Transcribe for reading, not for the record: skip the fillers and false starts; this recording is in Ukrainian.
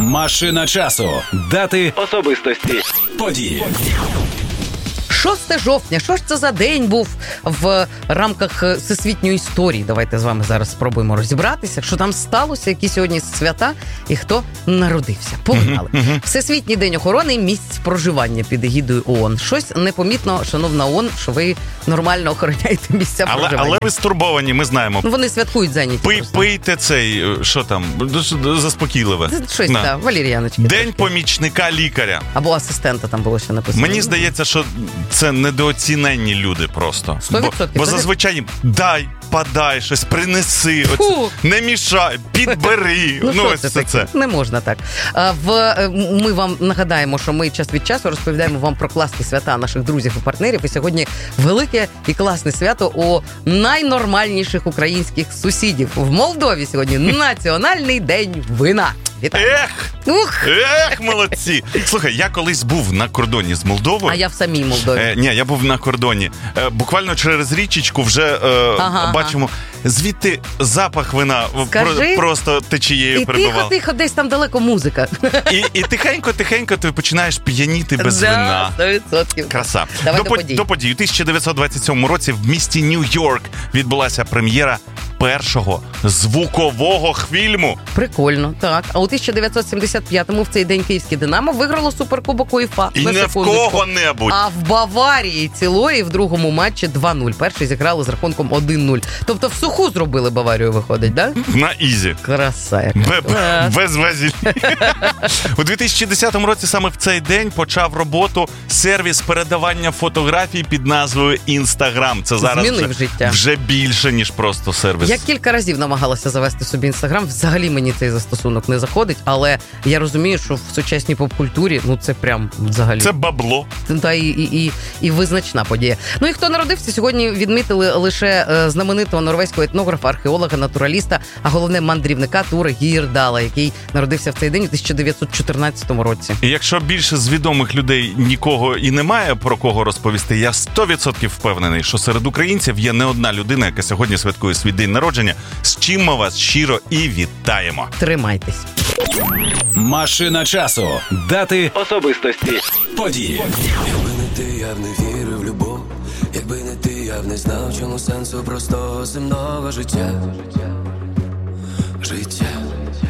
Машина часу. Дати, особистості, події. 6 жовтня. Що ж це за день був в рамках всесвітньої історії? Давайте з вами зараз спробуємо розібратися, що там сталося, які сьогодні свята і хто народився. Погнали. Всесвітній день охорони місць проживання під егідою ООН. Щось непомітно, шановна ООН, що ви нормально охороняєте місця проживання. Але ви стурбовані, ми знаємо. Вони святкують зайняті. Пийте цей, що там, заспокійливе. Щось, так, валір'яночки. День помічника лікаря. Або асистента там було ще написано. Мені здається, що це недооціненні люди просто. 100%. Бо зазвичай їм дай, подай, щось принеси, не мішай, підбери. Ось це. Не можна так. Ми вам нагадаємо, що ми час від часу розповідаємо вам про класні свята наших друзів і партнерів. І сьогодні велике і класне свято у найнормальніших українських сусідів. В Молдові сьогодні Національний день вина. Вітаю. Молодці! Слухай, я колись був на кордоні з Молдовою. А я в самій Молдові. Ні, я був на кордоні. Буквально через річечку вже бачимо, звідти запах вина просто течією прибивав. І тихо, десь там далеко музика. І тихенько ти починаєш п'яніти без вина. 100%. Краса. До подій. У 1927 році в місті Нью-Йорк відбулася прем'єра першого звукового фільму. Прикольно, так. А у 1975-му в цей день київське «Динамо» виграло суперкубок УЄФА. І не в кого-небудь. А в Баварії цілої в другому матчі 2-0. Перший зіграли з рахунком 1-0. Тобто в суху зробили Баварію, виходить, да? На ізі. Краса. Без вазілі. У 2010 році саме в цей день почав роботу сервіс передавання фотографій під назвою Instagram. Це зараз вже більше, ніж просто сервіс. Я кілька разів намагалася завести собі Інстаграм. Взагалі мені цей застосунок не заходить, але я розумію, що в сучасній поп-культурі, це прям взагалі. Це бабло. Та і визначна подія. І хто народився, сьогодні відмітили лише знаменитого норвезького етнографа, археолога, натураліста, а головне мандрівника Туре Гірдала, який народився в цей день у 1914 році. І якщо більше з відомих людей нікого і немає про кого розповісти, я 100% впевнений, що серед українців є не одна людина, яка сьогодні святкує свій день народження, з чим ми вас щиро і вітаємо. Тримайтесь. Машина часу. Дати, особистості, події. Якби не ти, я б не вірив в любов. Якби не ти, я б не знав, чому сенсу простого земного життя.